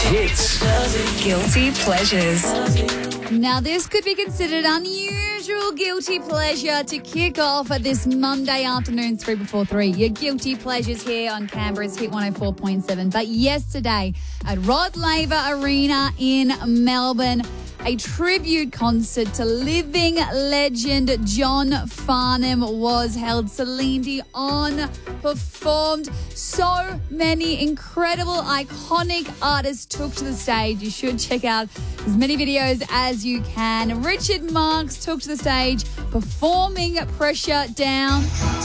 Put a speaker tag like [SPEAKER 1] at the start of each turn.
[SPEAKER 1] Hits.
[SPEAKER 2] Guilty pleasures.
[SPEAKER 3] Now, this could be considered unusual guilty pleasure to kick off this Monday afternoon, 3 before 3. Your guilty pleasures here on Canberra's Hit 104.7. But yesterday at Rod Laver Arena in Melbourne, a tribute concert to living legend John Farnham was held. Celine Dion performed. So many incredible, iconic artists took to the stage. You should check out as many videos as you can. Richard Marx took to the stage performing Pressure Down.